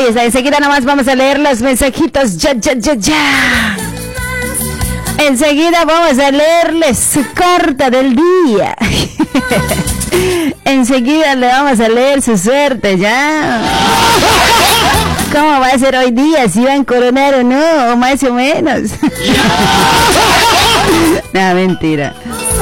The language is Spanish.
Ahí está, enseguida nomás vamos a leer los mensajitos. Ya. Enseguida vamos a leerles su carta del día. Enseguida le vamos a leer su suerte, ya. ¿Cómo va a ser hoy día? ¿Si va a coronar o no? O más o menos. No, mentira.